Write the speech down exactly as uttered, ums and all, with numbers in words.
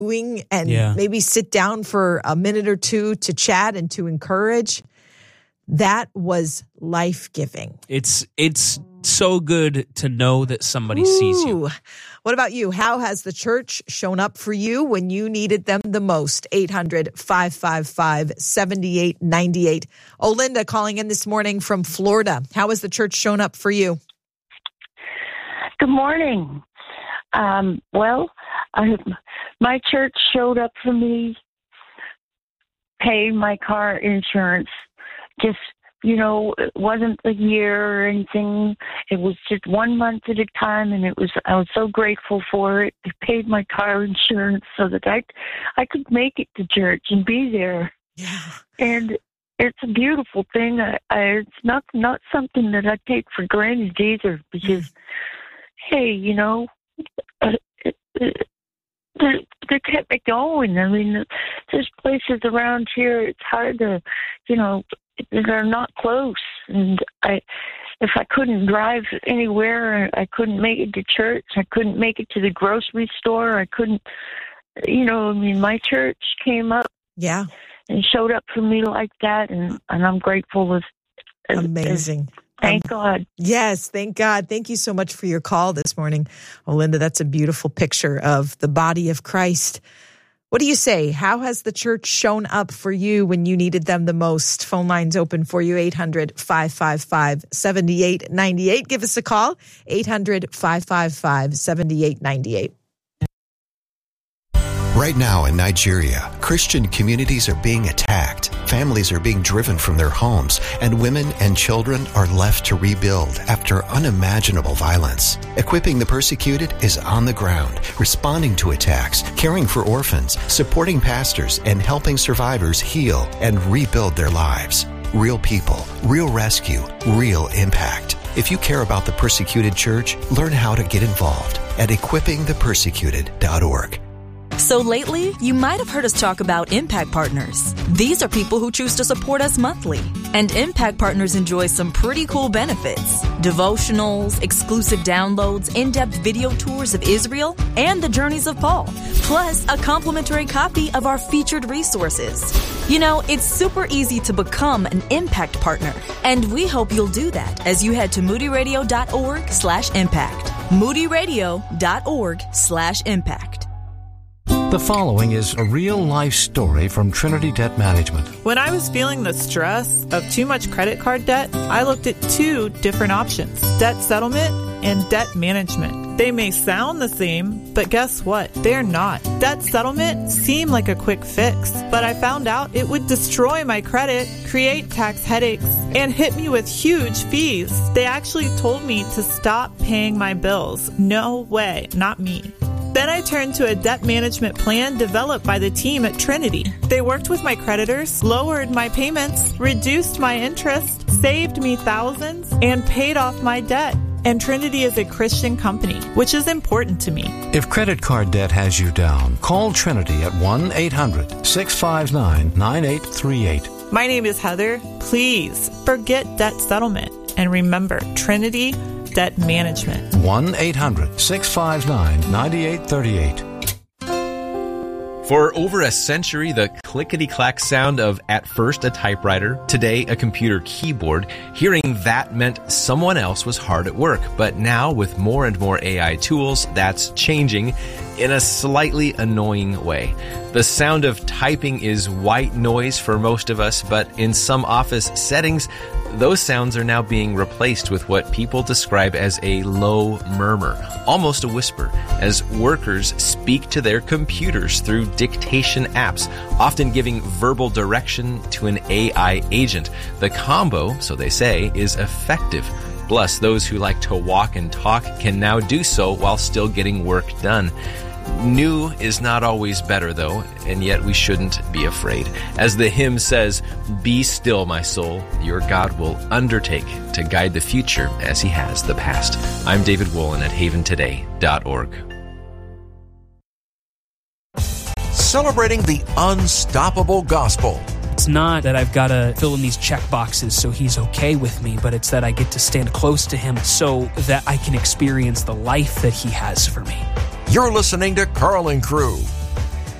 doing and yeah. maybe sit down for a minute or two to chat and to encourage. That was life-giving. It's it's so good to know that somebody Ooh. sees you. What about you? How has the church shown up for you when you needed them the most? eight hundred, five five five, seven eight nine eight. Oh, Linda calling in this morning from Florida. How has the church shown up for you? Good morning. Um, well, I, my church showed up for me, paying my car insurance. Just, you know, it wasn't a year or anything. It was just one month at a time, and it was. I was so grateful for it. They paid my car insurance so that I, I could make it to church and be there. Yeah. And it's a beautiful thing. I, I, it's not not something that I take for granted either, because, hey, you know, uh, it, it, they, they kept me going. I mean, there's places around here, it's hard to, you know, they're not close. And I, if I couldn't drive anywhere, I couldn't make it to church, I couldn't make it to the grocery store, I couldn't, you know, I mean, my church came up yeah, and showed up for me like that, and, and I'm grateful. As, as Amazing. As, Thank um, God. Yes, thank God. Thank you so much for your call this morning. Oh, Linda, that's a beautiful picture of the body of Christ. What do you say? How has the church shown up for you when you needed them the most? Phone lines open for you, eight hundred, five five five, seven eight nine eight. Give us a call, eight hundred, five five five, seven eight nine eight. Right now in Nigeria, Christian communities are being attacked, families are being driven from their homes, and women and children are left to rebuild after unimaginable violence. Equipping the Persecuted is on the ground, responding to attacks, caring for orphans, supporting pastors, and helping survivors heal and rebuild their lives. Real people, real rescue, real impact. If you care about the persecuted church, learn how to get involved at equipping the persecuted dot org. So lately, you might have heard us talk about Impact Partners. These are people who choose to support us monthly. And Impact Partners enjoy some pretty cool benefits. Devotionals, exclusive downloads, in-depth video tours of Israel, and the journeys of Paul. Plus, a complimentary copy of our featured resources. You know, it's super easy to become an Impact Partner. And we hope you'll do that as you head to moodyradio.org slash impact. moodyradio.org slash impact. The following is a real-life story from Trinity Debt Management. When I was feeling the stress of too much credit card debt, I looked at two different options, debt settlement and debt management. They may sound the same, but guess what? They're not. Debt settlement seemed like a quick fix, but I found out it would destroy my credit, create tax headaches, and hit me with huge fees. They actually told me to stop paying my bills. No way, not me. Then I turned to a debt management plan developed by the team at Trinity. They worked with my creditors, lowered my payments, reduced my interest, saved me thousands, and paid off my debt. And Trinity is a Christian company, which is important to me. If credit card debt has you down, call Trinity at one eight hundred, six five nine, nine eight three eight. My name is Heather. Please forget debt settlement. And remember, Trinity Debt Management. one eight hundred, six five nine, nine eight three eight. For over a century, the clickety-clack sound of, at first, a typewriter, today a computer keyboard, hearing that meant someone else was hard at work. But now, with more and more A I tools, that's changing in a slightly annoying way. The sound of typing is white noise for most of us, but in some office settings, those sounds are now being replaced with what people describe as a low murmur, almost a whisper, as workers speak to their computers through dictation apps, often giving verbal direction to an A I agent. The combo, so they say, is effective. Plus, those who like to walk and talk can now do so while still getting work done. New is not always better, though, and yet we shouldn't be afraid. As the hymn says, "Be still, my soul, your God will undertake to guide the future as he has the past." I'm David Wolin at haven today dot org. Celebrating the unstoppable gospel. It's not that I've got to fill in these check boxes so he's okay with me, but it's that I get to stand close to him so that I can experience the life that he has for me. You're listening to Carl and Crew